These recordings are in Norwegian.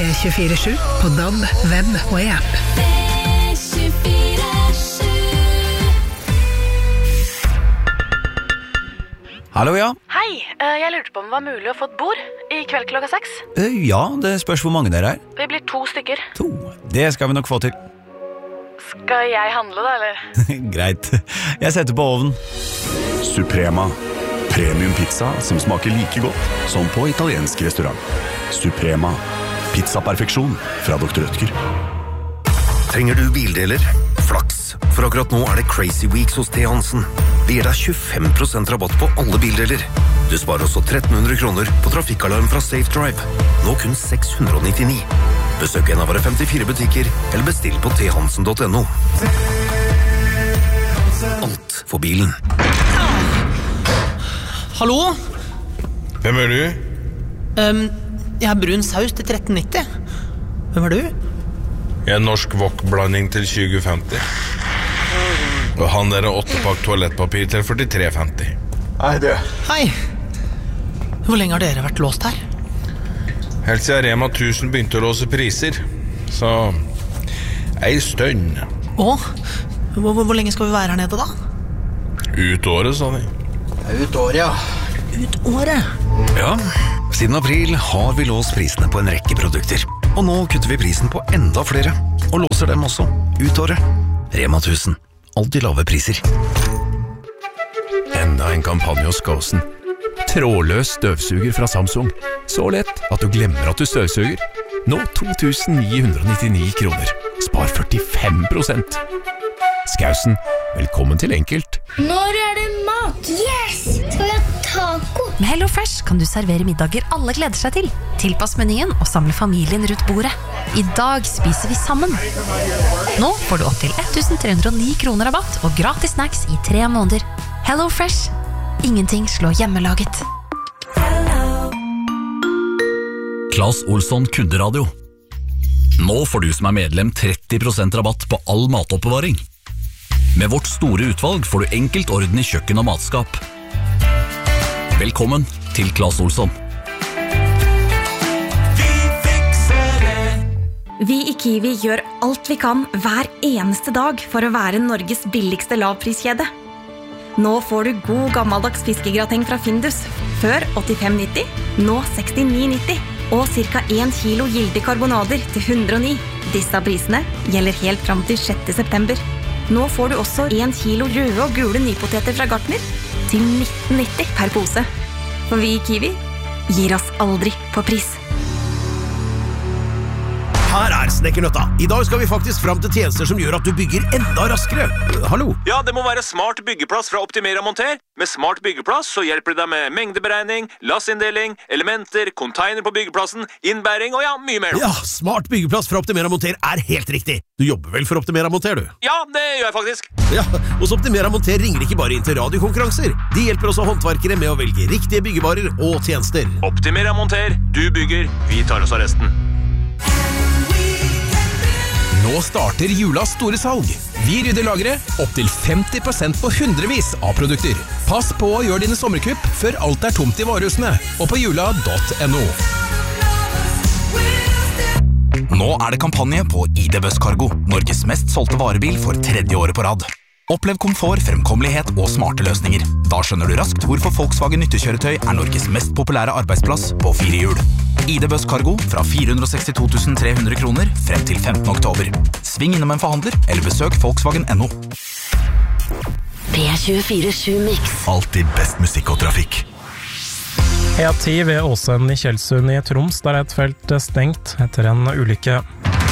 B24/7 på DAB, web og i app. Hallo, ja. Hei, jeg lurte på om det var mulig å få et bord i kveld klokka 6. Ja, det spørs hvor mange dere er. Vi blir 2 stykker. 2. Det skal vi nok få til. Skal jeg handle da, eller? Greit. Jeg setter på ovnen. Suprema. Premium pizza som smaker like godt som på italiensk restaurant. Suprema. Pizzaperfeksjon fra Dr. Rødtger. Trenger du bildeler? Flaks, for akkurat nå er det Crazy Weeks hos T. Hansen. Vi gir deg 25% rabatt på alle bildeler. Du sparer også 1300 kroner på trafikkalarm fra Safe Drive. Nå kun 699. Besøk en av våre 54 butikker, eller bestill på thansen.no. Alt for bilen. Hallo? Hvem er du? Jeg har brun saus til 1390. Hvem er du? Jeg er norsk wok-blanding til 2050. Og han der er 8-pakk toalettpapir til 43,50. Hei, du. Hei. Hvor lenge har dere vært låst her? Helt siden Rema 1000 begynte å låse priser. Så ei stønn. Hvor lenge skal vi være her nede da? Ut året, sa de. Ut året, ja. Ut året? Ja, siden april har vi låst prisene på en rekke produkter. Og nå kutter vi prisen på enda flere, og låser dem også ut året. Rema 1000. Alltid lave priser. Enda en kampanje hos Gåsen. Trådløs støvsuger fra Samsung. Så lett at du glemmer at du støvsuger. Nå 2.999 kroner. Spar 45%. Skausen, velkommen til enkelt. Når er det mat? Yes! Skal vi ha taco? Med HelloFresh kan du servere middager alle gleder seg til. Tilpass menyen og samle familien rundt bordet. I dag spiser vi sammen. Nå får du opp til 1.309 kroner rabatt og gratis snacks i 3 måneder. HelloFresh. Ingenting slår hjemmelaget. Claes Olsson Kunderadio. Nå får du som er medlem 30% rabatt på all matoppbevaring. Med vårt store utvalg får du enkelt orden i kjøkken og matskap. Velkommen til Claes Olsson. Vi i Kiwi gjør alt vi kan hver eneste dag for å være Norges billigste lavpriskjede. Nå får du god gammeldags fiskegrateng fra Findus. Før 85,90, nå 69,90. Og ca. 1 kilo gilde karbonader til 109. Disse prisene gjelder helt fram til 6. september. Nå får du også 1 kilo røde og gule nypoteter fra Gartner til 19,90 per pose. For vi i Kiwi gir oss aldri på pris. Her er Snekkernøtta. I dag skal vi faktisk fram til tjenester som gjør at du bygger enda raskere. Hallo? Ja, det må være Smart byggeplass fra Optimera Monter. Med Smart byggeplass så hjelper det deg med mengdeberegning, lassinndeling, elementer, container på byggeplassen, innbæring og ja, mye mer. Ja, Smart byggeplass fra Optimera Monter er helt riktig. Du jobber vel for Optimera Monter, du? Ja, det gjør jeg faktisk. Ja, hos Optimera Monter ringer de ikke bare inn til radiokonkurranser. De hjelper også håndverkere med å velge riktige byggevarer og tjenester. Optimera Monter, du bygger, vi tar oss av resten. Nå starter julas store salg. Vi rydder lageret opp til 50% på hundrevis av produkter. Pass på å gjøre dine sommerkupp før alt er tomt i varehusene, og på jula.no. Nå er det kampanje på ID Buss Cargo, Norges mest solgte varebil for 3. året på rad. Opplev komfort, fremkommelighet og smarte løsninger. Da skjønner du raskt hvorfor Volkswagen nyttekjøretøy er Norges mest populære arbeidsplass på 4 hjul. ID Buss Cargo fra 462.300 kroner frem til 15. oktober. Sving innom en forhandler eller besøk Volkswagen.no. P24/7 Mix. Alltid best musikk og trafikk. E10 ved Åsen i Kjelsund i Troms, der er et felt stengt etter en ulykke.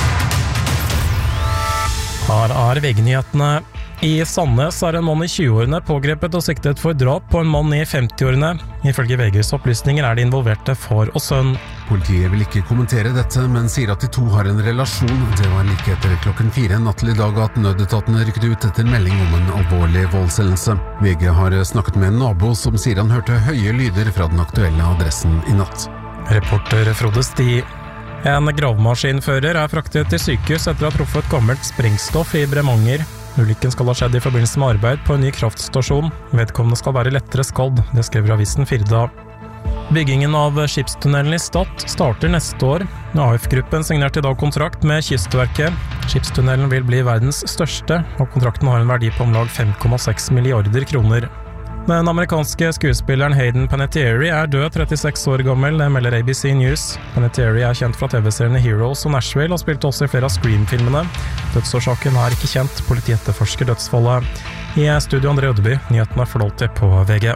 Her er VG-nyhetene. I Sandnes er en mann i 20-årene pågrepet og siktet for drap på en mann i 50-årene. Ifølge VGs opplysninger er de involverte far og sønn. Politiet vil ikke kommentere dette, men sier at de to har en relasjon. Det var like etter 4:00 natt til i dag at nødetatene rykket ut etter melding om en alvorlig voldshendelse. VG har snakket med en nabo som sier han hørte høye lyder fra den aktuelle adressen i natt. Reporter Frode Sti. En gravemaskinfører er fraktet til sykehus etter å ha truffet gammelt sprengstoff i Bremanger. Ulykken skal ha skjedd i forbindelse med arbeid på en ny kraftstasjon. Vedkommende skal være lettere skadd, det skriver avisen Firda. Byggingen av skipstunnelen i Stad starter neste år. AF-gruppen signerte I dag kontrakt med Kystverket. Skipstunnelen vil bli verdens største, og kontrakten har en verdi på om lag 5,6 milliarder kroner. Den amerikanske skuespilleren Hayden Panettiere død, 36 år gammel, det melder ABC News. Panettiere kjent fra TV-seriene Heroes og Nashville, og spilte også I flere av Scream-filmene. Dødsårsaken ikke kjent, politiet etterforsker dødsfallet. I studio André Ødeby, nyhetene får alltid på VG.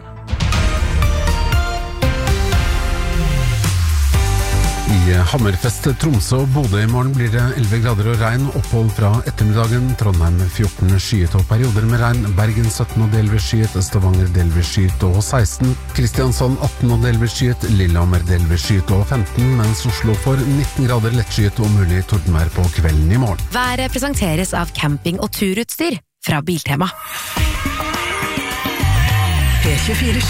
I Hammerfest, Tromsø og Bodø I morgen blir det 11 grader og regn, opphold fra ettermiddagen, Trondheim 14 skyet og perioder med regn, Bergen 17 og delvis skyet, Stavanger delvis skyet og 16, Kristiansand 18 og delvis skyet, Lillehammer delvis skyet og 15, mens Oslo får 19 grader lettskyet og mulig tordenvær på kvelden I morgen. Været presenteres av camping- og turutstyr fra Biltema. P24